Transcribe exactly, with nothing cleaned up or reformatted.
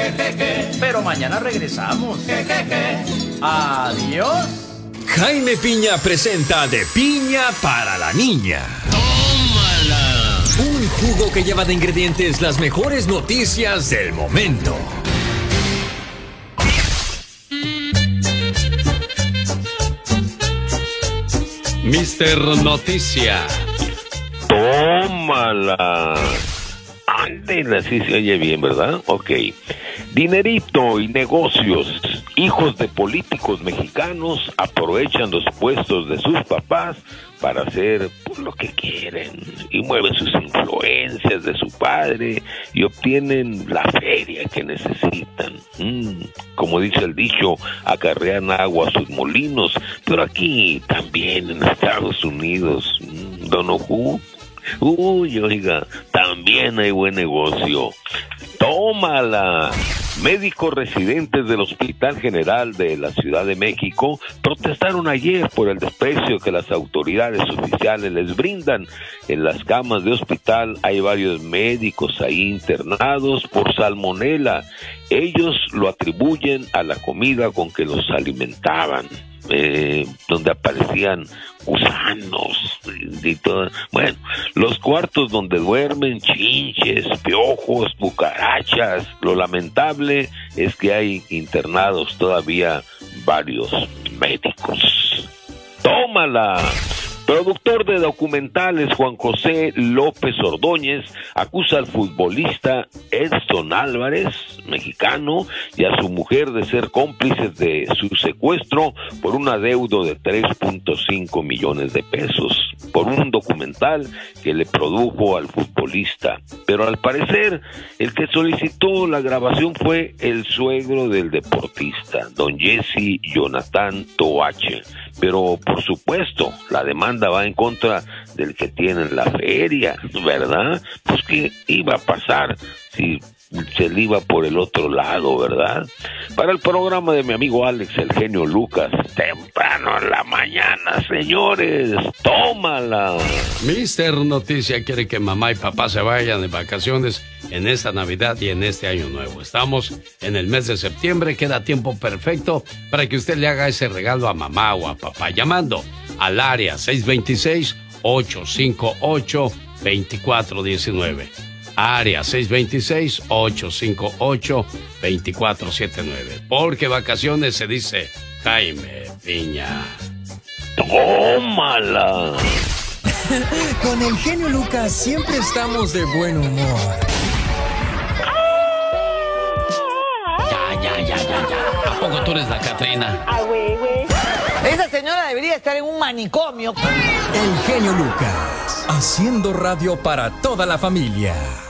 Pero mañana regresamos. Adiós. Jaime Piña presenta De Piña para la Niña. ¡Tómala! Un jugo que lleva de ingredientes las mejores noticias del momento. mister Noticia. Tómala. Ándale, así se oye bien, ¿verdad? Ok. Dinerito y negocios. Hijos de políticos mexicanos aprovechan los puestos de sus papás para hacer pues, lo que quieren y mueven sus influencias de su padre y obtienen la feria que necesitan. Mm, como dice el dicho, acarrean agua a sus molinos, pero aquí también en Estados Unidos, mm, Don Ojú, uy, oiga, también hay buen negocio. ¡Tómala! Médicos residentes del Hospital General de la Ciudad de México protestaron ayer por el desprecio que las autoridades oficiales les brindan. En las camas de hospital hay varios médicos ahí internados por salmonela. Ellos lo atribuyen a la comida con que los alimentaban. Eh, donde aparecían gusanos y, y todo. Bueno, los cuartos donde duermen chinches, piojos, cucarachas. Lo lamentable es que hay internados todavía varios médicos. ¡Tómala! Productor de documentales Juan José López Ordóñez acusa al futbolista Edson Álvarez, mexicano, y a su mujer de ser cómplices de su secuestro por un adeudo de tres punto cinco millones de pesos por un documental que le produjo al futbolista. Pero al parecer, el que solicitó la grabación fue el suegro del deportista, don Jesse Jonathan Toache. Pero, por supuesto, la demanda va en contra del que tiene la feria, ¿verdad? Pues, ¿qué iba a pasar si se le iba por el otro lado, verdad? Para el programa de mi amigo Alex, el genio Lucas, temprano en la mañana, señores, tómala. mister Noticia quiere que mamá y papá se vayan de vacaciones en esta Navidad y en este Año Nuevo. Estamos en el mes de septiembre, queda tiempo perfecto para que usted le haga ese regalo a mamá o a papá, llamando al área seis dos seis, ocho cinco ocho, dos cuatro uno nueve. Área seis dos seis, ocho cinco ocho, dos cuatro siete nueve. Porque vacaciones se dice Jaime Piña. ¡Tómala! Con el genio Lucas siempre estamos de buen humor. Ya, ya, ya, ya, ya. ¿A poco tú eres la Catrina? Ah, güey, güey. Esa señora debería estar en un manicomio. El genio Lucas, haciendo radio para toda la familia.